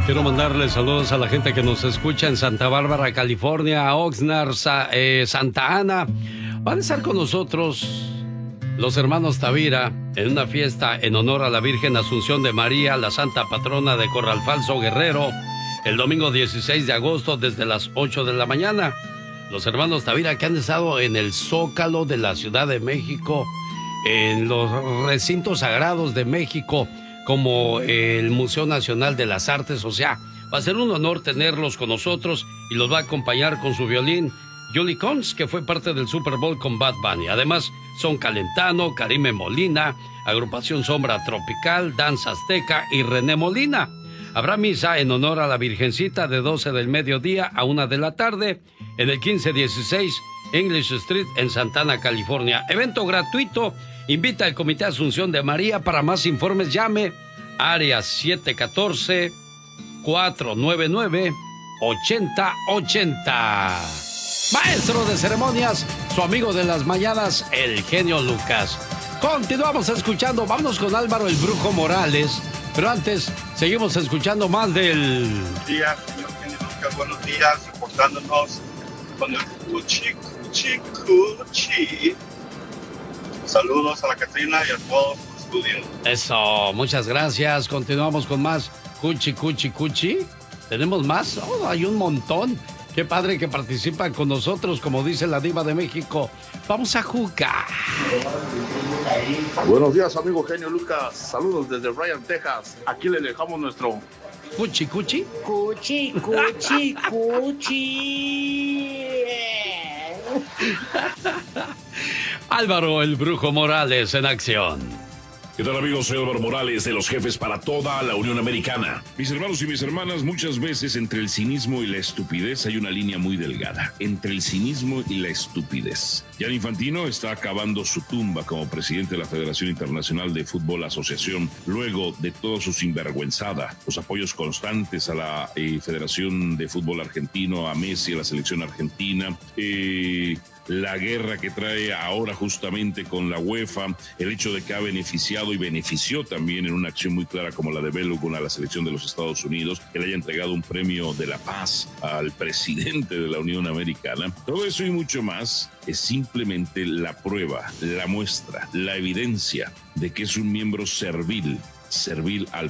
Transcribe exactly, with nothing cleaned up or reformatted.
Quiero mandarle saludos a la gente que nos escucha en Santa Bárbara, California, Oxnard, Sa eh, Santa Ana. Van a estar con nosotros los hermanos Tavira en una fiesta en honor a la Virgen Asunción de María, la santa patrona de Corral Falso Guerrero, el domingo dieciséis de agosto desde las ocho de la mañana. Los hermanos Tavira que han estado en el Zócalo de la Ciudad de México, en los recintos sagrados de México, como el Museo Nacional de las Artes. O sea, va a ser un honor tenerlos con nosotros y los va a acompañar con su violín Julie Cons, que fue parte del Super Bowl con Bad Bunny. Además, son Calentano, Karime Molina, Agrupación Sombra Tropical, Danza Azteca y René Molina. Habrá misa en honor a la Virgencita de doce del mediodía a una de la tarde en el quince dieciséis English Street en Santana, California. Evento gratuito. Invita al Comité Asunción de María. Para más informes llame área siete uno cuatro, cuatro nueve nueve, ocho cero ocho cero. Maestro de ceremonias, su amigo de las mañanas, el genio Lucas. Continuamos escuchando, vámonos con Álvaro el Brujo Morales, pero antes seguimos escuchando más del... Buenos días, señor genio Lucas, buenos días, reportándonos con el cuchi, cuchi, cuchi. Saludos a la Catrina y a todos los estudios. Eso, muchas gracias. Continuamos con más cuchi, cuchi, cuchi. ¿Tenemos más? Oh, hay un montón. Qué padre que participan con nosotros, como dice la diva de México. Vamos a jugar. Buenos días, amigo genio Lucas. Saludos desde Bryan, Texas. Aquí le dejamos nuestro... Cuchi, cuchi. Cuchi, cuchi, cuchi. Álvaro el Brujo Morales en acción. ¿Qué tal, amigos? Soy Álvaro Morales, de los jefes para toda la Unión Americana. Mis hermanos y mis hermanas, muchas veces entre el cinismo y la estupidez hay una línea muy delgada. Entre el cinismo y la estupidez. Gianni Infantino está acabando su tumba como presidente de la Federación Internacional de Fútbol Asociación, luego de toda su sinvergüenzada, los apoyos constantes a la eh, Federación de Fútbol Argentino, a Messi, a la selección argentina, eh... la guerra que trae ahora justamente con la UEFA, el hecho de que ha beneficiado y benefició también en una acción muy clara como la de Balogun a la selección de los Estados Unidos, que le haya entregado un premio de la paz al presidente de la Unión Americana. Todo eso y mucho más es simplemente la prueba, la muestra, la evidencia de que es un miembro servil, servil al